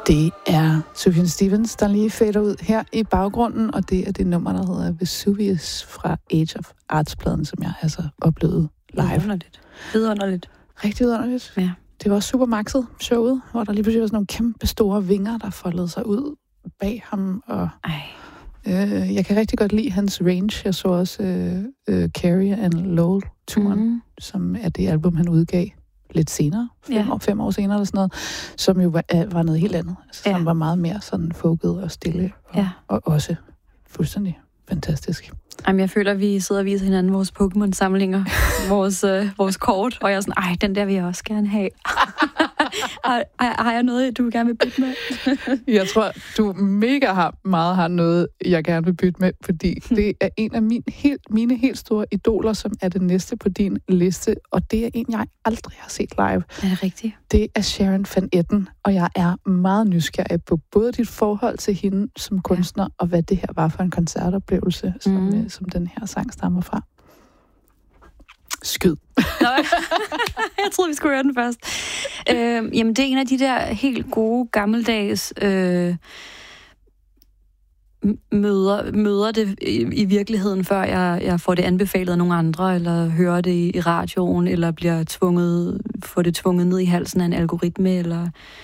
Det er Sufjan Stevens, der lige fader ud her i baggrunden, og det er det nummer, der hedder Vesuvius fra Age of Arts-pladen, som jeg altså oplevede live. Vidunderligt. Rigtig vidunderligt. Ja. Det var også super maxet, showet, hvor der lige pludselig var sådan nogle kæmpe store vinger, der foldede sig ud bag ham. Og, jeg kan rigtig godt lide hans range. Jeg så også Carrie and Lowell-turen, som er det album, han udgav lidt senere, 5 år senere eller sådan noget, som jo var noget helt andet. Altså, som var meget mere sådan folket og stille, og også fuldstændig fantastisk. Jamen, jeg føler, at vi sidder og viser hinanden vores Pokémon-samlinger, vores kort, og jeg er sådan, den der vil jeg også gerne have. Har jeg noget, du gerne vil bytte med? Jeg tror, du har noget, jeg gerne vil bytte med, fordi det er en af mine helt store idoler, som er det næste på din liste, og det er en, jeg aldrig har set live. Er det rigtigt? Det er Sharon Van Etten, og jeg er meget nysgerrig på både dit forhold til hende som kunstner, og hvad det her var for en koncertoplevelse, som den her sang stammer fra. Skyd. Jeg troede, vi skulle høre den først. Jamen, det er en af de der helt gode, gammeldags møder det i virkeligheden, før jeg får det anbefalet af nogle andre, eller hører det i radioen, eller får det tvunget ned i halsen af en algoritme, eller